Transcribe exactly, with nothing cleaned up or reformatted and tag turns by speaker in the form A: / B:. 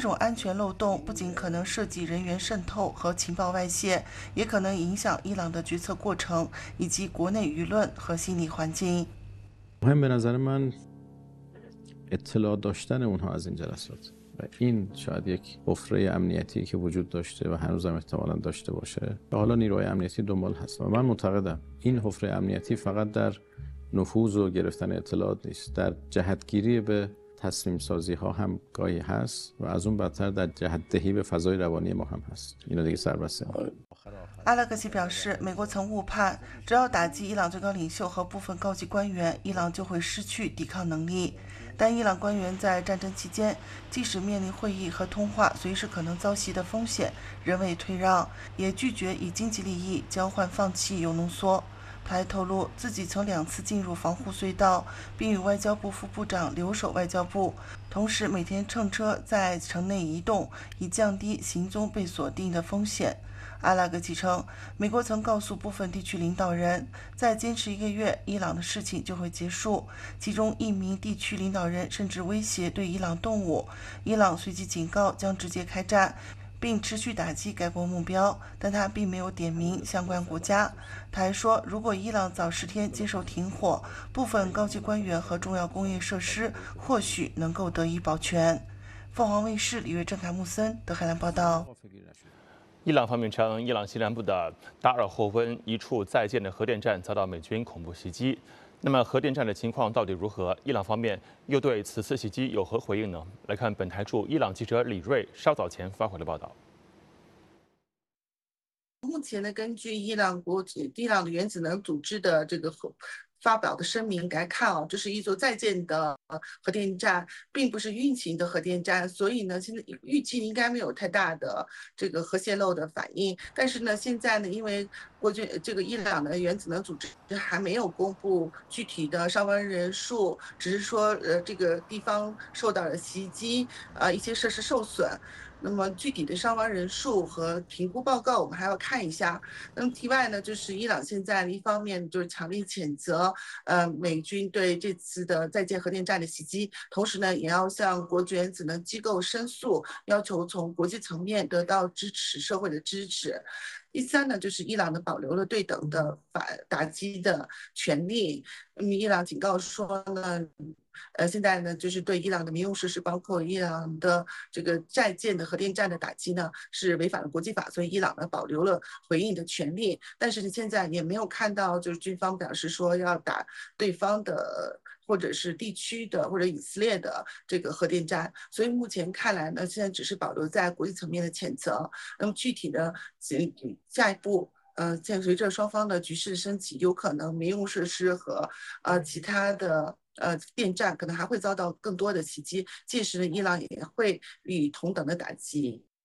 A: 种安全漏洞不仅可能涉及人员渗透和情报外泄，也可能影响伊朗的决策过程以及国内舆论和心理环境。
B: مهم به نظر من اطلاع داشتن اونها از این جلسات و این شاید یک حفره امنیتی که وجود داشته و هنوزم احتمالاً داشته باشه و حالا نیروهای امنیتی دنبال هست و من معتقدم این حفره امنیتی فقط در نفوذ و گرفتن اطلاعات نیست، در جهتگیری به تصمیم سازی ها هم گاهی هست و از اون بدتر در جهت دهی به فضای روانی ما هم هست. اینا دیگه سربسته ما.
A: 阿拉格奇表示，美国曾误判，只要打击伊朗最高领袖和部分高级官员，伊朗就会失去抵抗能力。但伊朗官员在战争期间，即使面临会议和通话随时可能遭袭的风险，仍未退让，也拒绝以经济利益交换放弃铀浓缩。他还透露，自己曾两次进入防护隧道，并与外交部副部长留守外交部，同时每天乘车在城内移动，以降低行踪被锁定的风险。阿拉格奇称，美国曾告诉部分地区领导人，再坚持一个月，伊朗的事情就会结束。其中一名地区领导人甚至威胁对伊朗动武，伊朗随即警告将直接开战，并持续打击该国目标，但他并没有点名相关国家。他还说，如果伊朗早十天接受停火，部分高级官员和重要工业设施或许能够得以保全。凤凰卫视李月郑、凯木森德海兰报道。
C: 伊朗方面称，伊朗西南部的达尔霍温一处在建的核电站遭到美军恐怖袭击。那么，核电站的情况到底如何？伊朗方面又对此次袭击有何回应呢？来看本台驻伊朗记者李瑞稍早前发回的报道。
D: 目前呢，根据伊朗国伊朗的原子能组织的这个发表的声明来看啊，这是一座在建的核电站，并不是运行的核电站，所以呢，现在预计应该没有太大的这个核泄漏的反应。但是呢，现在呢，因为国军这个伊朗的原子能组织还没有公布具体的伤亡人数，只是说呃这个地方受到了袭击，呃一些设施受损。那么具体的伤亡人数和评估报告，我们还要看一下。那么题外呢，就是伊朗现在一方面就是强烈谴责，呃，美军对这次的在建核电站的袭击，同时呢，也要向国际原子能机构申诉，要求从国际层面得到支持，社会的支持。第三呢，就是伊朗的保留了对等的反打击的权利。嗯，伊朗警告说呢。呃，现在呢，就是对伊朗的民用设施，包括伊朗的这个在建的核电站的打击呢，是违反了国际法，所以伊朗呢保留了回应的权利。但是现在也没有看到，就是军方表示说要打对方的，或者是地区的，或者以色列的这个核电站。所以目前看来呢，现在只是保留在国际层面的谴责。那么具体的下一步。呃，随着双方的局势升级，有可能民用设施和呃其他的呃电站可能还会遭到更多的袭击，届时呢，伊朗也会予以同等的打击。